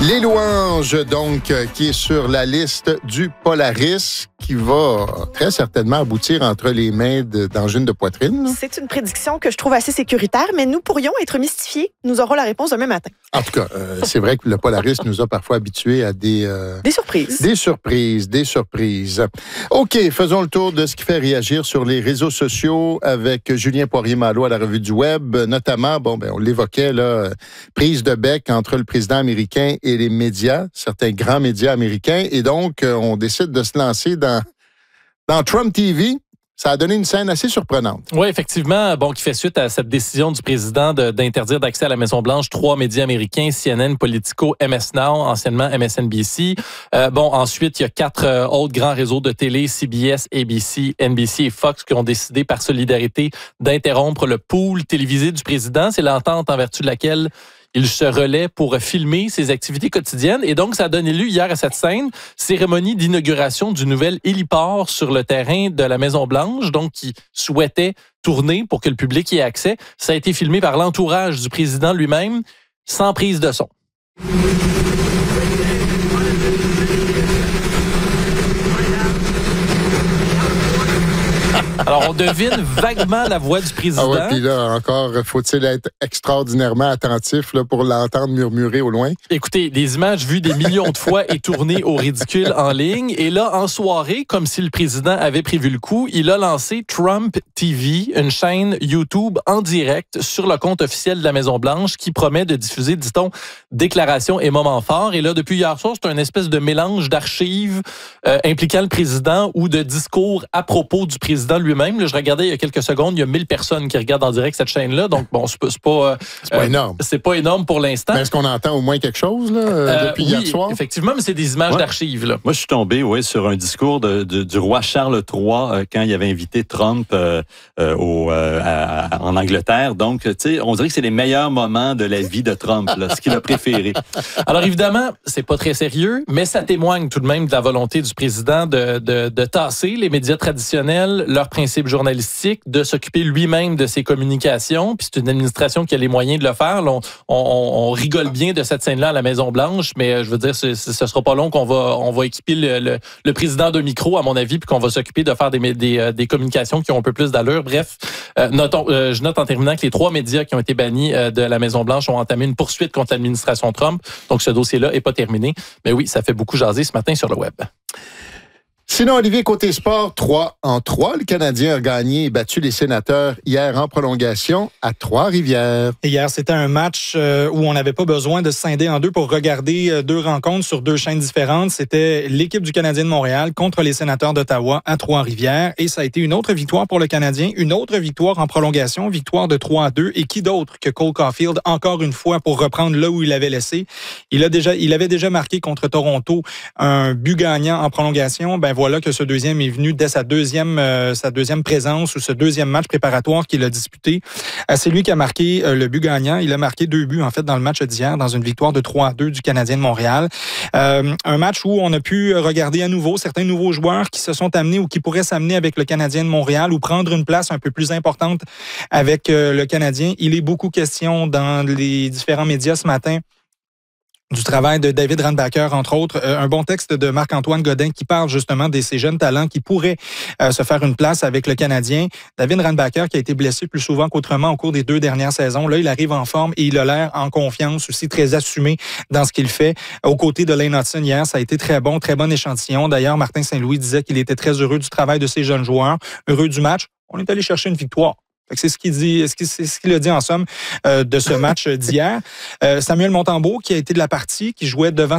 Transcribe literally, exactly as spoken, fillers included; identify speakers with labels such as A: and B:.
A: Les louanges, donc, euh, qui est sur la liste du Polaris, qui va très certainement aboutir entre les mains de, d'Angine de poitrine. Là.
B: C'est une prédiction que je trouve assez sécuritaire, mais nous pourrions être mystifiés. Nous aurons la réponse demain matin.
A: En tout cas, euh, c'est vrai que le Polaris nous a parfois habitués à des... Euh,
B: des surprises.
A: Des surprises, des surprises. OK, faisons le tour de ce qui fait réagir sur les réseaux sociaux avec Julien Poirier-Malo à la Revue du Web. Notamment, bon, ben, on l'évoquait, là, prise de bec entre le président américain et les médias, certains grands médias américains. Et donc, on décide de se lancer dans, dans Trump T V. Ça a donné une scène assez surprenante.
C: Oui, effectivement, bon, qui fait suite à cette décision du président de, d'interdire d'accès à la Maison-Blanche trois médias américains, C N N, Politico, M S Now, anciennement M S N B C. Euh, bon, ensuite, il y a quatre euh, autres grands réseaux de télé, C B S, A B C, N B C et Fox, qui ont décidé par solidarité d'interrompre le pool télévisé du président. C'est l'entente en vertu de laquelle il se relaie pour filmer ses activités quotidiennes. Et donc, ça a donné lieu hier à cette scène, cérémonie d'inauguration du nouvel héliport sur le terrain de la Maison-Blanche, donc qui souhaitait tourner pour que le public y ait accès. Ça a été filmé par l'entourage du président lui-même, sans prise de son. Alors, on devine vaguement la voix du président.
A: Ah ouais, puis là, encore, faut-il être extraordinairement attentif là, pour l'entendre murmurer au loin?
C: Écoutez, des images vues des millions de fois et tournées au ridicule en ligne. Et là, en soirée, comme si le président avait prévu le coup, il a lancé Trump T V, une chaîne YouTube en direct sur le compte officiel de la Maison-Blanche qui promet de diffuser, dit-on, déclarations et moments forts. Et là, depuis hier soir, c'est un espèce de mélange d'archives euh, impliquant le président ou de discours à propos du président lui-même. Là, je regardais il y a quelques secondes, il y a mille personnes qui regardent en direct cette chaîne-là. Donc, bon, c'est pas, c'est pas,
A: c'est pas euh, énorme.
C: C'est pas énorme pour l'instant.
A: Mais est-ce qu'on entend au moins quelque chose là, euh, depuis
C: oui,
A: hier soir?
C: Effectivement, mais c'est des images
D: ouais.
C: d'archives. Là.
D: Moi, je suis tombé ouais, sur un discours de, de, du roi Charles trois euh, quand il avait invité Trump euh, euh, au, euh, à, à, en Angleterre. Donc, tu sais, on dirait que c'est les meilleurs moments de la vie de Trump, là, ce qu'il a préféré.
C: Alors, évidemment, c'est pas très sérieux, mais ça témoigne tout de même de la volonté du président de, de, de tasser les médias traditionnels, leurs principes journalistiques, de s'occuper lui-même de ses communications. Puis c'est une administration qui a les moyens de le faire. Là, on, on, on rigole bien de cette scène-là à la Maison-Blanche, mais je veux dire, ce, ce sera pas long qu'on va, on va équiper le, le, le président d'un micro, à mon avis, puis qu'on va s'occuper de faire des, des, des communications qui ont un peu plus d'allure. Bref, euh, notons, euh, je note en terminant que les trois médias qui ont été bannis euh, de la Maison-Blanche ont entamé une poursuite contre l'administration Trump. Donc, ce dossier-là est pas terminé. Mais oui, ça fait beaucoup jaser ce matin sur le web.
A: Sinon, Olivier, côté sport, trois en trois. Le Canadien a gagné et battu les Sénateurs hier en prolongation à Trois-Rivières.
E: Hier, c'était un match euh, où on n'avait pas besoin de se scinder en deux pour regarder euh, deux rencontres sur deux chaînes différentes. C'était l'équipe du Canadien de Montréal contre les Sénateurs d'Ottawa à Trois-Rivières. Et ça a été une autre victoire pour le Canadien, une autre victoire en prolongation, victoire de trois à deux. Et qui d'autre que Cole Caulfield, encore une fois, pour reprendre là où il avait laissé. Il, a déjà, il avait déjà marqué contre Toronto un but gagnant en prolongation. Ben voilà que ce deuxième est venu dès sa deuxième, euh, sa deuxième présence ou ce deuxième match préparatoire qu'il a disputé. Euh, c'est lui qui a marqué euh, le but gagnant. Il a marqué deux buts, en fait, dans le match d'hier, dans une victoire de trois à deux du Canadien de Montréal. Euh, un match où on a pu regarder à nouveau certains nouveaux joueurs qui se sont amenés ou qui pourraient s'amener avec le Canadien de Montréal ou prendre une place un peu plus importante avec euh, le Canadien. Il est beaucoup question dans les différents médias ce matin du travail de David Randbacker, entre autres. Euh, un bon texte de Marc-Antoine Godin qui parle justement de ces jeunes talents qui pourraient euh, se faire une place avec le Canadien. David Randbacker qui a été blessé plus souvent qu'autrement au cours des deux dernières saisons. Là, il arrive en forme et il a l'air en confiance, aussi très assumé dans ce qu'il fait. Aux côtés de Lane Hudson hier, ça a été très bon, très bon échantillon. D'ailleurs, Martin Saint-Louis disait qu'il était très heureux du travail de ces jeunes joueurs, heureux du match. On est allé chercher une victoire. C'est ce qu'il dit, c'est ce qu'il a dit en somme euh, de ce match d'hier. Euh, Samuel Montembeault, qui a été de la partie, qui jouait devant